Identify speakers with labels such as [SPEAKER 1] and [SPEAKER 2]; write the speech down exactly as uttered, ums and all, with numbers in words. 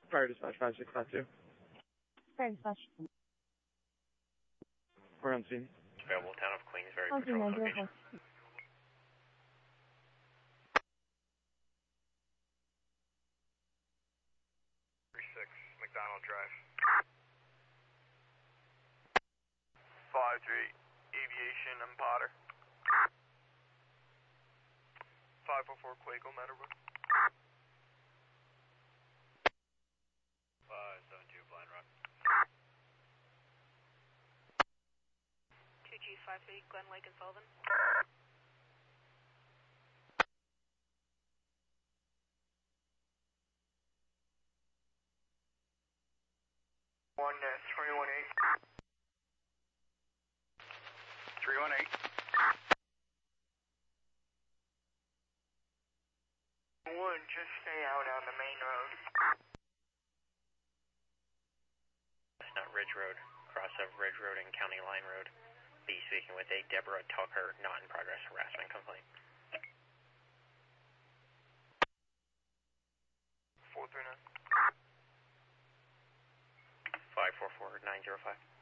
[SPEAKER 1] Fire dispatch five six five two.
[SPEAKER 2] Fire dispatch.
[SPEAKER 1] We're on scene.
[SPEAKER 3] Available town of Queensbury
[SPEAKER 2] On scene,
[SPEAKER 3] patrol
[SPEAKER 2] nine zero
[SPEAKER 3] location.
[SPEAKER 2] four.
[SPEAKER 4] three six, McDonald Drive. five three, Aviation and Potter. five four four, Quaco, Meadowbrook. five seven two, Blind Rock.
[SPEAKER 5] two G five three, Glen Lake and Sullivan.
[SPEAKER 4] one, uh, three one eight. three one eight. One, just stay out on the main road.
[SPEAKER 3] Chestnut Ridge Road, cross of Ridge Road and County Line Road. Be speaking with a Deborah Tucker, not in progress harassment complaint.
[SPEAKER 4] four three nine.
[SPEAKER 3] five four four nine zero five.